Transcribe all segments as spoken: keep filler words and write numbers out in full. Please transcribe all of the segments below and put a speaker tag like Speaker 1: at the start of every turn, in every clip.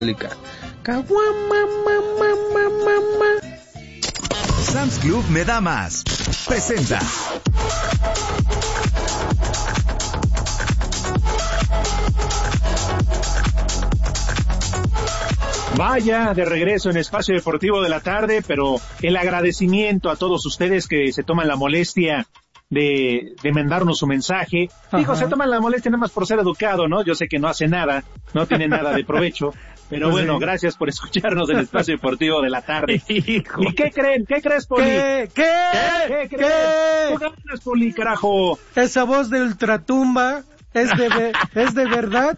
Speaker 1: Sam's Club me da más. Presenta.
Speaker 2: Vaya, de regreso en Espacio Deportivo de la Tarde, pero el agradecimiento a todos ustedes que se toman la molestia de, de mandarnos su mensaje. Ajá. Digo, se toman la molestia nada más por ser educado, ¿no? Yo sé que no hace nada, no tiene nada de provecho, pero pues bueno, sí. Gracias por escucharnos en Espacio Deportivo de la Tarde. Hijo. ¿Y qué creen? ¿Qué crees, Poli?
Speaker 3: ¿Qué? ¿Qué?
Speaker 2: ¿Qué, ¿Qué crees? ¿Qué ganas, Poli, carajo?
Speaker 3: Esa voz de ultratumba es de, ve- es de verdad.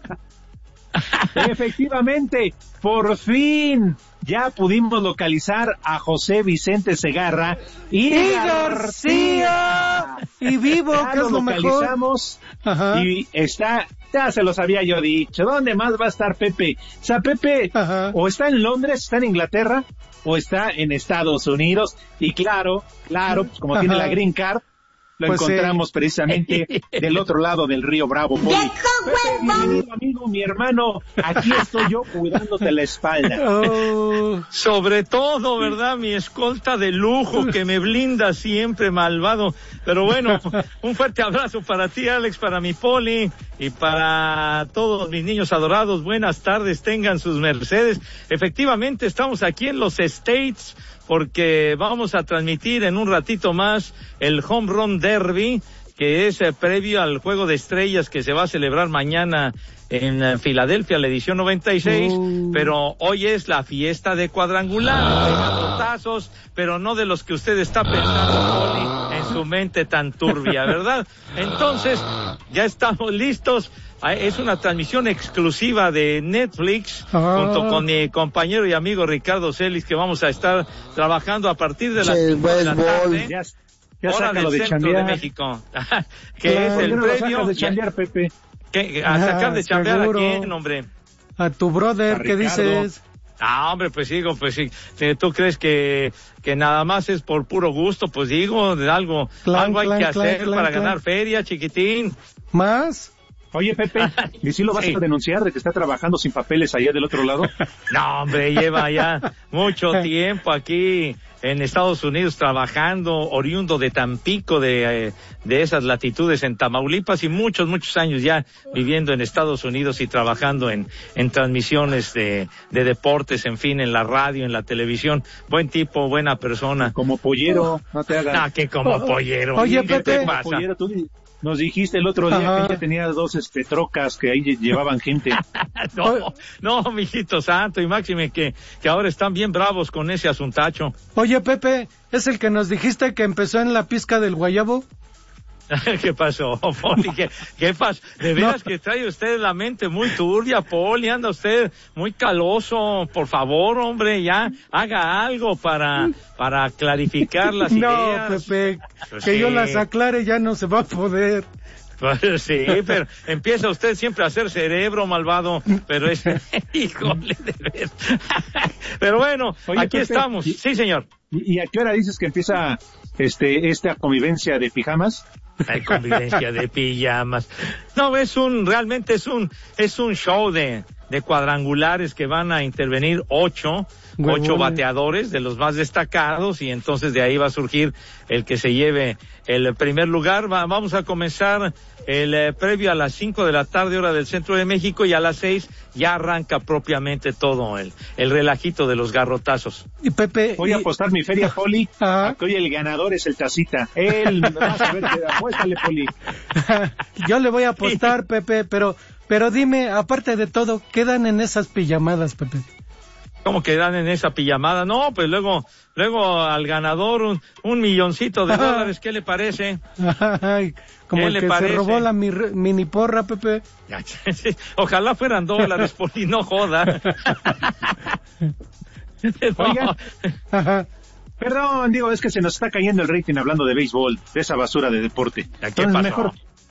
Speaker 2: Efectivamente, por fin ya pudimos localizar a José Vicente Segarra y,
Speaker 3: y García y vivo,
Speaker 2: ya
Speaker 3: que es lo
Speaker 2: localizamos mejor. Y está, ya se los había yo dicho, ¿dónde más va a estar Pepe? O sea, Pepe Ajá. o está en Londres, está en Inglaterra, o está en Estados Unidos, y claro, claro, pues como Ajá. tiene la green card, lo pues encontramos sí. precisamente del otro lado del río Bravo, Poli. Pepe, mi amigo, amigo, mi hermano, aquí estoy yo cuidándote la espalda.
Speaker 4: Oh. Sobre todo, ¿verdad? Mi escolta de lujo que me blinda siempre, malvado. Pero bueno, un fuerte abrazo para ti, Alex, para mi Poli y para todos mis niños adorados. Buenas tardes, tengan sus mercedes. Efectivamente, estamos aquí en los States, porque vamos a transmitir en un ratito más el Home Run Derby, que es eh, previo al Juego de Estrellas que se va a celebrar mañana en uh, Filadelfia, la edición noventa y seis, uh. pero hoy es la fiesta de cuadrangular, de garrotazos, pero no de los que usted está pensando, Poli, en su mente tan turbia, ¿verdad? Entonces, ya estamos listos. Es una transmisión exclusiva de Netflix, ah. junto con mi compañero y amigo Ricardo Celis, que vamos a estar trabajando a partir de las cinco de la tarde,
Speaker 2: ya, ya
Speaker 4: hora del
Speaker 2: de
Speaker 4: centro
Speaker 2: chambear.
Speaker 4: de México, que
Speaker 2: claro,
Speaker 4: es el previo.
Speaker 2: de chambear, Pepe.
Speaker 4: ¿Qué? ¿A sacar de chambear a quién, hombre?
Speaker 3: A tu brother, ¿qué dices?
Speaker 4: Ah, hombre, pues digo, pues sí, ¿tú crees que que nada más es por puro gusto? Pues digo, de algo, clan, algo hay clan, que clan, hacer clan, para clan. ganar feria, chiquitín.
Speaker 3: ¿Más?
Speaker 2: Oye, Pepe, ¿y si lo vas sí. a denunciar de que está trabajando sin papeles allá del otro lado?
Speaker 4: No, hombre, lleva ya mucho tiempo aquí en Estados Unidos trabajando, oriundo de Tampico, de, de esas latitudes en Tamaulipas, y muchos, muchos años ya viviendo en Estados Unidos y trabajando en, en transmisiones de, de deportes, en fin, en la radio, en la televisión. Buen tipo, buena persona.
Speaker 2: Como pollero, no te hagas.
Speaker 4: Ah, que como pollero.
Speaker 3: Oye,
Speaker 4: ¿Qué
Speaker 3: Pepe,
Speaker 4: te pasa?
Speaker 2: Pollero, tú nos dijiste el otro día Ajá. que ya tenías dos este, trocas que ahí llevaban gente.
Speaker 4: no, no, mijito santo, y máxime que, que ahora están bien bravos con ese asuntacho.
Speaker 3: Oye, Pepe, ¿es el que nos dijiste que empezó en la pizca del guayabo?
Speaker 4: ¿Qué pasó, Poli? ¿Qué, qué pasó? De veras no. que trae usted la mente muy turbia, Poli, anda usted muy caloso. Por favor, hombre, ya haga algo para, para clarificar las
Speaker 3: no,
Speaker 4: ideas.
Speaker 3: No, Pepe, pues que sí. yo las aclare ya no se va a poder.
Speaker 4: Pues sí, pero empieza usted siempre a hacer cerebro, malvado, pero es, híjole, de ver. Pero bueno, Oye, aquí Pepe, estamos. Y, sí, señor.
Speaker 2: ¿Y a qué hora dices que empieza este esta convivencia de pijamas?
Speaker 4: La convivencia de pijamas. No, es un, realmente es un, es un show de, de cuadrangulares que van a intervenir ocho, bueno, ocho bateadores de los más destacados, y entonces de ahí va a surgir el que se lleve el primer lugar. Va, vamos a comenzar el eh, previo a las cinco de la tarde, hora del centro de México, y a las seis ya arranca propiamente todo el, el relajito de los garrotazos.
Speaker 3: Y Pepe,
Speaker 2: voy
Speaker 3: y...
Speaker 2: a apostar mi feria, Poli, a que hoy el ganador es el Tacita. Él, vas a ver, apuéstale, Poli.
Speaker 3: Yo le voy a apostar, Pepe, pero, pero dime, aparte de todo, ¿qué dan en esas pijamadas, Pepe?
Speaker 4: ¿Cómo que dan en esa pijamada? No, pues luego, luego al ganador un, un milloncito de dólares, ¿qué le parece?
Speaker 3: Ay, como el que parece? Se robó la mi, mini porra, Pepe.
Speaker 4: Ojalá fueran dólares, Poli, no joda.
Speaker 2: Oiga, perdón, digo, es que se nos está cayendo el rating hablando de béisbol, de esa basura de deporte.
Speaker 4: ¿Qué Entonces, pasó? Mejor...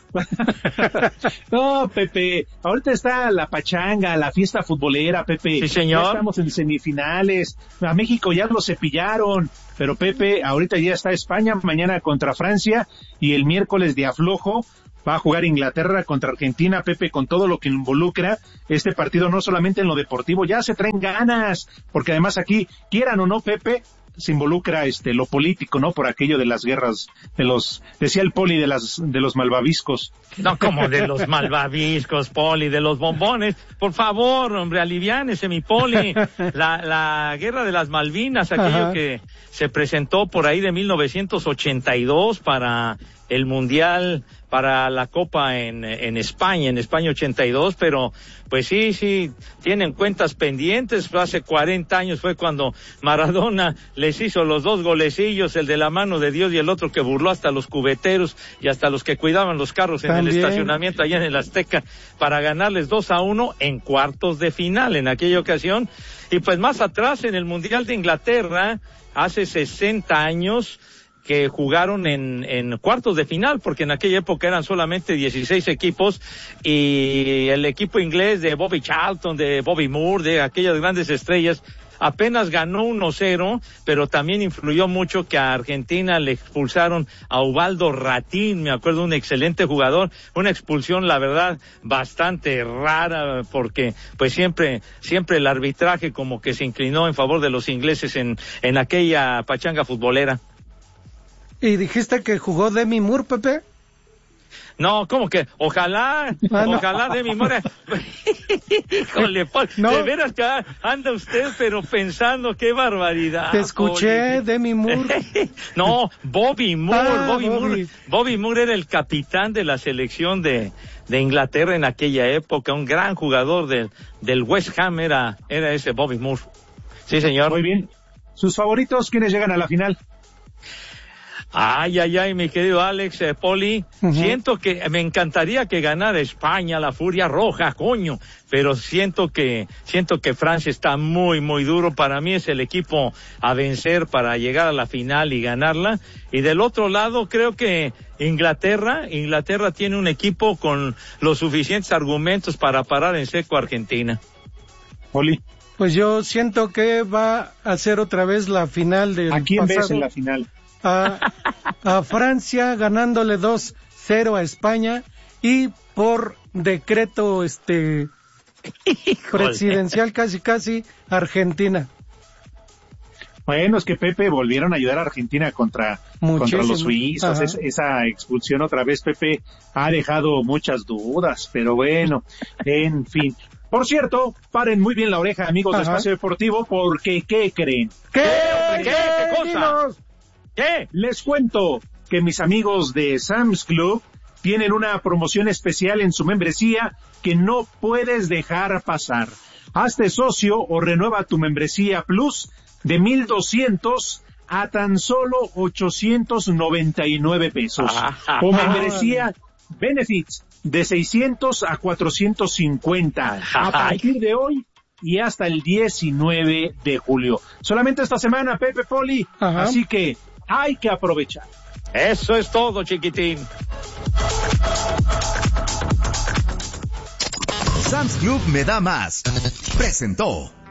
Speaker 2: No, Pepe, ahorita está la pachanga, la fiesta futbolera, Pepe.
Speaker 4: Sí, señor.
Speaker 2: Ya estamos en semifinales. A México ya lo cepillaron, pero Pepe, ahorita ya está España, mañana contra Francia, y el miércoles de aflojo va a jugar Inglaterra contra Argentina, Pepe, con todo lo que involucra este partido, no solamente en lo deportivo, ya se traen ganas, porque además aquí, quieran o no, Pepe, se involucra este lo político, ¿no? Por aquello de las guerras, de los, decía el Poli, de las, de los malvaviscos.
Speaker 4: No, como de los malvaviscos, Poli, de los bombones. Por favor, hombre, aliviánese, mi Poli. La, la guerra de las Malvinas, aquello Ajá. que se presentó por ahí de mil novecientos ochenta y dos para el Mundial, para la Copa en, en España, en España ochenta y dos, pero pues sí, sí, tienen cuentas pendientes. Hace cuarenta años fue cuando Maradona les hizo los dos golecillos, el de la mano de Dios y el otro que burló hasta los cubeteros y hasta los que cuidaban los carros en También. el estacionamiento allá en el Azteca para ganarles dos a uno en cuartos de final en aquella ocasión. Y pues más atrás en el Mundial de Inglaterra, hace sesenta años, que jugaron en, en cuartos de final, porque en aquella época eran solamente dieciséis equipos, y el equipo inglés de Bobby Charlton, de Bobby Moore, de aquellas grandes estrellas, apenas ganó uno cero, pero también influyó mucho que a Argentina le expulsaron a Ubaldo Ratín, me acuerdo, un excelente jugador, una expulsión, la verdad, bastante rara, porque pues siempre, siempre el arbitraje como que se inclinó en favor de los ingleses en, en aquella pachanga futbolera.
Speaker 3: ¿Y dijiste que jugó Demi Moore, Pepe?
Speaker 4: No, ¿cómo que? Ojalá, ah, no. ojalá Demi Moore. Híjole, Paul, no. de veras que anda usted, pero pensando, qué barbaridad.
Speaker 3: Te escuché, Paul. Demi Moore.
Speaker 4: No, Bobby Moore, ah, Bobby, Bobby Moore. Bobby Moore era el capitán de la selección de, de Inglaterra en aquella época, un gran jugador del, del West Ham era, era ese Bobby Moore. Sí, señor.
Speaker 2: Muy bien. ¿Sus favoritos quiénes llegan a la final?
Speaker 4: Ay, ay, ay, mi querido Alex, eh, Poli, uh-huh. siento que me encantaría que ganara España, la Furia Roja, coño, pero siento que, siento que Francia está muy, muy duro. Para mí es el equipo a vencer para llegar a la final y ganarla. Y del otro lado, creo que Inglaterra, Inglaterra tiene un equipo con los suficientes argumentos para parar en seco a Argentina.
Speaker 2: Poli.
Speaker 3: Pues yo siento que va a ser otra vez la final del
Speaker 2: ¿A quién
Speaker 3: pasado.
Speaker 2: ves en la final?
Speaker 3: A, a Francia ganándole dos cero a España y por decreto este presidencial casi casi Argentina.
Speaker 2: Bueno, es que Pepe volvieron a ayudar a Argentina contra, contra los suizos. Es, esa expulsión otra vez, Pepe, ha dejado muchas dudas, pero bueno, en fin. Por cierto, paren muy bien la oreja, amigos Ajá. de Espacio Deportivo, porque ¿qué creen?
Speaker 3: ¿Qué?
Speaker 4: ¿Qué? ¿Qué, ¿Qué cosa?
Speaker 2: ¿Qué? Les cuento que mis amigos de Sam's Club tienen una promoción especial en su membresía que no puedes dejar pasar. Hazte socio o renueva tu membresía Plus de mil doscientos a tan solo ochocientos noventa y nueve pesos. O membresía Benefits de seiscientos a cuatrocientos cincuenta a partir de hoy y hasta el diecinueve de julio. Solamente esta semana, Pepe, Poli, Ajá. así que hay que aprovechar.
Speaker 4: Eso es todo, chiquitín.
Speaker 1: Sam's Club me da más. Presentó.